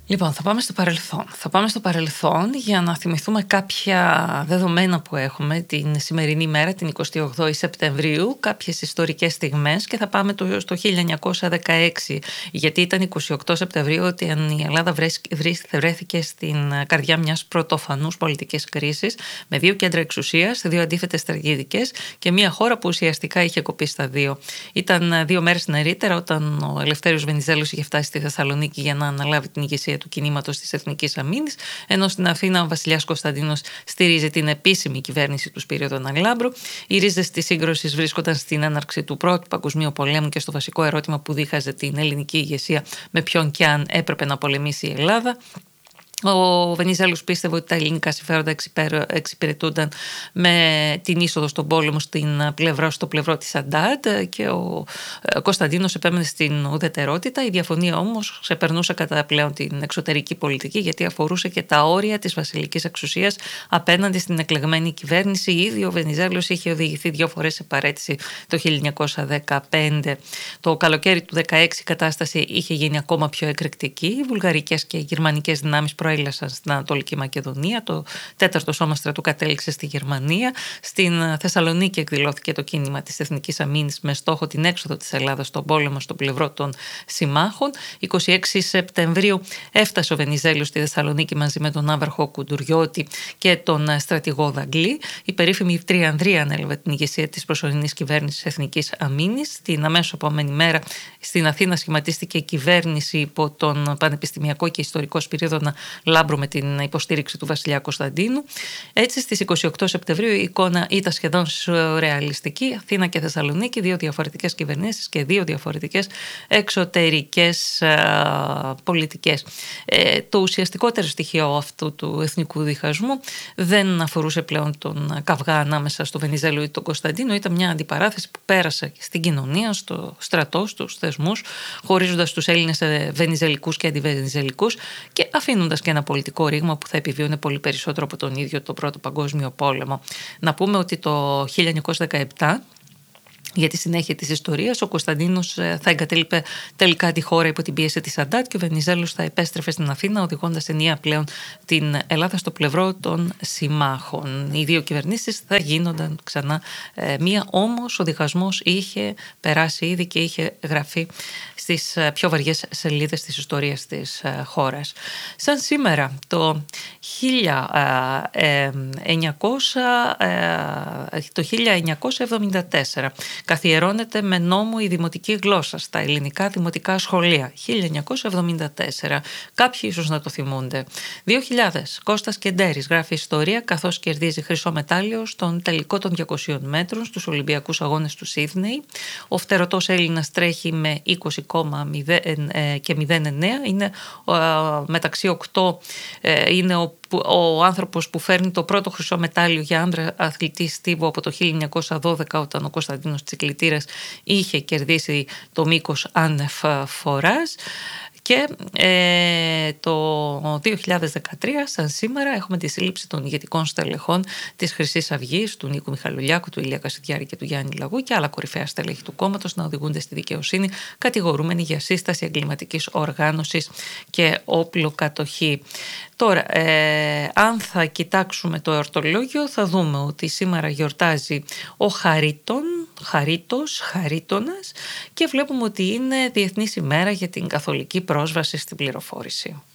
Λοιπόν, θα πάμε στο παρελθόν. Θα πάμε στο παρελθόν για να θυμηθούμε κάποια δεδομένα που έχουμε την σημερινή μέρα, την 28η Σεπτεμβρίου, κάποιες ιστορικές στιγμές, και θα πάμε στο 1916, γιατί ήταν 28 Σεπτεμβρίου όταν η Ελλάδα βρέθηκε στην καρδιά μιας πρωτοφανούς πολιτικής κρίσης, με δύο κέντρα εξουσίας, δύο αντίθετες στρατηγικές και μια χώρα που ουσιαστικά είχε κοπεί στα δύο. Ήταν 2 μέρες νωρίτερα όταν ο Ελευθέριος Βενιζέλος είχε φτάσει στη Θεσσαλονίκη για να αναλάβει την ηγεσία του κινήματος της Εθνικής Αμήνης, ενώ στην Αθήνα ο βασιλιάς Κωνσταντίνος στηρίζει την επίσημη κυβέρνηση του Σπύρου Αγλάμπρου. Οι ρίζες της σύγκρουσης βρίσκονταν στην έναρξη του Πρώτου Παγκοσμίου Πολέμου και στο βασικό ερώτημα που δίχαζε την ελληνική ηγεσία, με ποιον και αν έπρεπε να πολεμήσει η Ελλάδα. Ο Βενιζέλος πίστευε ότι τα ελληνικά συμφέροντα εξυπηρετούνταν με την είσοδο στον πόλεμο στο πλευρό της Αντάντ, και ο Κωνσταντίνος επέμενε στην ουδετερότητα. Η διαφωνία όμως ξεπερνούσε κατά πλέον την εξωτερική πολιτική, γιατί αφορούσε και τα όρια της βασιλικής εξουσίας απέναντι στην εκλεγμένη κυβέρνηση. Ήδη ο Βενιζέλος είχε οδηγηθεί 2 φορές σε παραίτηση το 1915. Το καλοκαίρι του 1916 η κατάσταση είχε γίνει ακόμα πιο εκρηκτική. Οι βουλγαρικές και οι γερμανικές δυνάμεις προέλασαν στην Ανατολική Μακεδονία. Το 4ο Σώμα Στρατού κατέληξε στη Γερμανία. Στην Θεσσαλονίκη εκδηλώθηκε το κίνημα της Εθνικής Αμήνης με στόχο την έξοδο της Ελλάδας στον πόλεμο στο πλευρό των συμμάχων. 26 Σεπτεμβρίου έφτασε ο Βενιζέλος στη Θεσσαλονίκη μαζί με τον ναύαρχο Κουντουριώτη και τον στρατηγό Δαγκλή. Η περίφημη Τριανδρία ανέλαβε την ηγεσία της προσωρινής κυβέρνησης Εθνικής Αμήνης. Την αμέσως επόμενη μέρα στην Αθήνα σχηματίστηκε η κυβέρνηση υπό τον πανεπιστημιακό και ιστορικό Σπυρίδωνα Λάμπρου με την υποστήριξη του βασιλιά Κωνσταντίνου. Έτσι, στις 28 Σεπτεμβρίου η εικόνα ήταν σχεδόν σουρεαλιστική. Αθήνα και Θεσσαλονίκη, 2 διαφορετικές κυβερνήσεις και 2 διαφορετικές εξωτερικές πολιτικές. Το ουσιαστικότερο στοιχείο αυτού του εθνικού διχασμού δεν αφορούσε πλέον τον καυγά ανάμεσα στο Βενιζέλο ή τον Κωνσταντίνο. Ήταν μια αντιπαράθεση που πέρασε στην κοινωνία, στο στρατό, στους θεσμούς, χωρίζοντας τους Έλληνες σε βενιζελικούς και αντιβενιζελικούς και αφήνοντας και ένα πολιτικό ρήγμα που θα επιβίωνε πολύ περισσότερο από τον ίδιο το Πρώτο Παγκόσμιο Πόλεμο. Να πούμε ότι το 1917, για τη συνέχεια της ιστορίας, ο Κωνσταντίνος θα εγκατέλειπε τελικά τη χώρα υπό την πίεση της Αντάτ και ο Βενιζέλος θα επέστρεφε στην Αθήνα, οδηγώντας ενιαία πλέον την Ελλάδα στο πλευρό των συμμάχων. Οι 2 κυβερνήσεις θα γίνονταν ξανά μία, όμως ο διχασμός είχε περάσει ήδη και είχε γραφεί στις πιο βαριές σελίδες της ιστορίας της χώρας. Σαν σήμερα, το 1974, καθιερώνεται με νόμο η δημοτική γλώσσα στα ελληνικά δημοτικά σχολεία. 1974. Κάποιοι ίσως να το θυμούνται. 2000. Κώστας Κεντέρης γράφει ιστορία καθώς κερδίζει χρυσό μετάλλιο στον τελικό των 200 μέτρων στους Ολυμπιακούς Αγώνες του Σίδνεϊ. Ο φτερωτός Έλληνας τρέχει με 20,09. Είναι μεταξύ 8. Είναι ο άνθρωπος που φέρνει το πρώτο χρυσό μετάλλιο για άντρα αθλητή στίβο από το 1912, όταν ο Κωνσταντίνος Τσικλητήρας είχε κερδίσει το μήκος άνευ φοράς. Και το 2013, σαν σήμερα, έχουμε τη σύλληψη των ηγετικών στελεχών της Χρυσής Αυγής, του Νίκου Μιχαλολιάκου, του Ηλία Κασιδιάρη και του Γιάννη Λαγού και άλλα κορυφαία στελέχη του κόμματος να οδηγούνται στη δικαιοσύνη, κατηγορούμενοι για σύσταση εγκληματικής οργάνωσης και όπλο-κατοχή. Τώρα, αν θα κοιτάξουμε το εορτολόγιο, θα δούμε ότι σήμερα γιορτάζει ο Χαρίτωνας, και βλέπουμε ότι είναι Διεθνής ημέρα για την καθολική πρόσβαση στην πληροφόρηση.